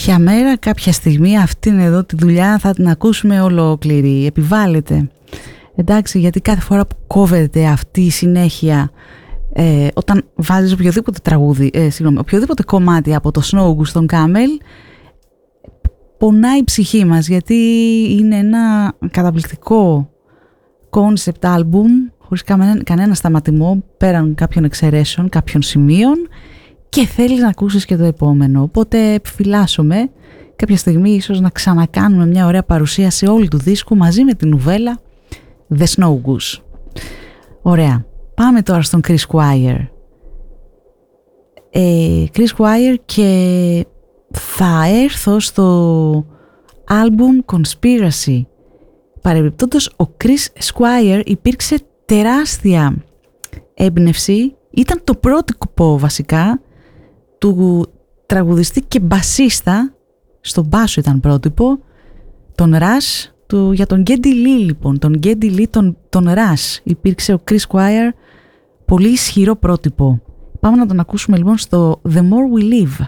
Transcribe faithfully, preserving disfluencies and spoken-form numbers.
Κάποια μέρα, κάποια στιγμή αυτήν εδώ τη δουλειά θα την ακούσουμε ολόκληρη. Επιβάλλεται. Εντάξει, γιατί κάθε φορά που κόβεται αυτή η συνέχεια, ε, όταν βάζεις οποιοδήποτε τραγούδι, ε, συγγνώμη, οποιοδήποτε κομμάτι από το Snow Goose στον Camel, πονάει η ψυχή μας, γιατί είναι ένα καταπληκτικό concept album χωρίς κανένα, κανένα σταματημό πέραν κάποιων εξαιρέσεων, κάποιων σημείων, και θέλεις να ακούσεις και το επόμενο. Οπότε επιφυλάσσομαι κάποια στιγμή ίσως να ξανακάνουμε μια ωραία παρουσίαση όλου του δίσκου μαζί με την νουβέλα The Snow Goose. Ωραία. Πάμε τώρα στον Chris Squire. Ε, Chris Squire, και θα έρθω στο album Conspiracy. Παρεμπιπτόντως, ο Chris Squire υπήρξε τεράστια έμπνευση. Ήταν το πρότυπο βασικά του τραγουδιστή και μπασίστα, στον μπάσο ήταν πρότυπο, τον Rush, του, για τον Geddy Lee λοιπόν, τον Geddy Lee, τον, τον Rush. Υπήρξε ο Chris Squire, πολύ ισχυρό πρότυπο. Πάμε να τον ακούσουμε λοιπόν στο The More We Live.